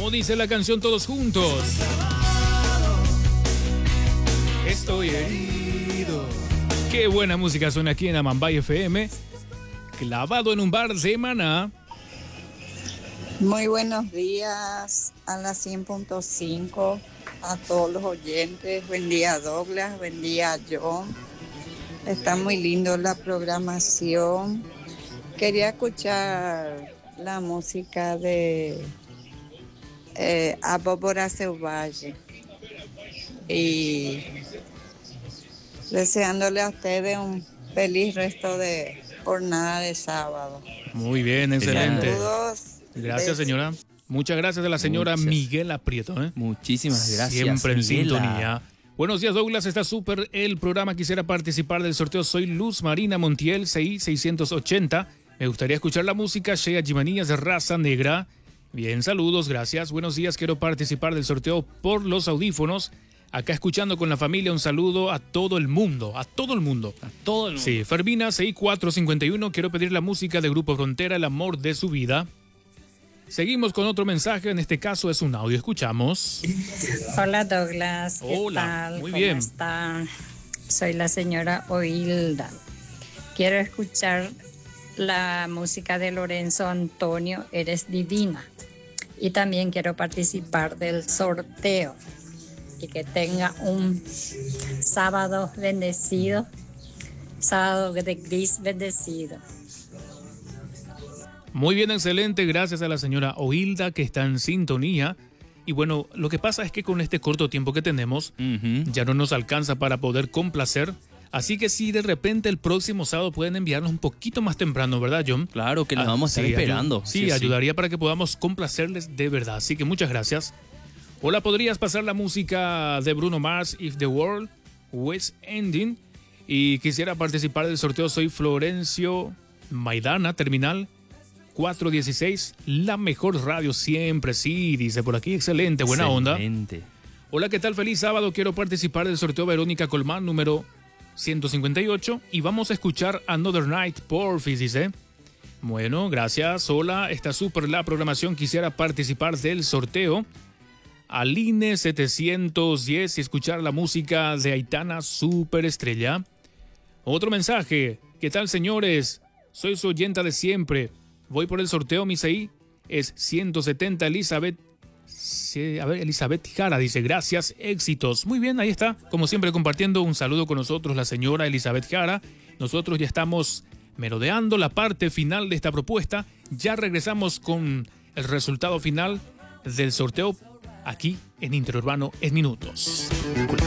Como dice la canción todos juntos. Estoy herido. Qué buena música suena aquí en Amambay FM. Clavado en un bar de Maná. Muy buenos días a la 100.5, a todos los oyentes. Buen día Douglas, buen día John. Está muy lindo la programación. Quería escuchar la música de Abóbora Selvagem. Y deseándole a ustedes un feliz resto de jornada de sábado. Muy bien, excelente. Saludos. Gracias, señora. Muchas gracias a la señora Miguela Prieto. Muchísimas gracias. Siempre en Miguela. sintonía. Buenos días, Douglas. Está súper el programa. Quisiera participar del sorteo. Soy Luz Marina Montiel, CI 680. Me gustaría escuchar la música Shea Jimanías de Raza Negra. Bien, saludos, gracias. Buenos días, quiero participar del sorteo por los audífonos. Acá escuchando con la familia, un saludo a todo el mundo. A todo el mundo. A todo el mundo. Sí, Fermina, CI 451. Quiero pedir la música de Grupo Frontera, El amor de su vida. Seguimos con otro mensaje, en este caso es un audio, escuchamos. Hola Douglas, ¿qué Hola, tal? muy ¿Cómo bien. están? Soy la señora Oilda. Quiero escuchar la música de Lorenzo Antonio, Eres Divina. Y también quiero participar del sorteo. Y que tenga un sábado bendecido, sábado de gris bendecido. Muy bien, excelente, gracias a la señora Oilda que está en sintonía. Y bueno, lo que pasa es que con este corto tiempo que tenemos, ya no nos alcanza para poder complacer. Así que si de repente el próximo sábado pueden enviarnos un poquito más temprano, ¿verdad, John? Claro que los vamos a estar esperando. Sí, ayudaría para que podamos complacerles de verdad. Así que muchas gracias. Hola, ¿podrías pasar la música de Bruno Mars, If the World Was Ending? Y quisiera participar del sorteo. Soy Florencio Maidana, terminal 416, la mejor radio siempre, sí, dice por aquí, excelente, buena Excelente. onda. Hola, ¿qué tal? Feliz sábado, quiero participar del sorteo Verónica Colmán, número 158, y vamos a escuchar Another Night, porfis, dice. Bueno, gracias, hola, está súper la programación, quisiera participar del sorteo. Aline 710 y escuchar la música de Aitana Superestrella. Otro mensaje, ¿qué tal, señores? Soy su oyenta de siempre. Voy por el sorteo, mi CI es 170, Elizabeth Jara dice, gracias, éxitos. Muy bien, ahí está, como siempre compartiendo un saludo con nosotros la señora Elizabeth Jara. Nosotros ya estamos merodeando la parte final de esta propuesta. Ya regresamos con el resultado final del sorteo aquí en Interurbano en minutos.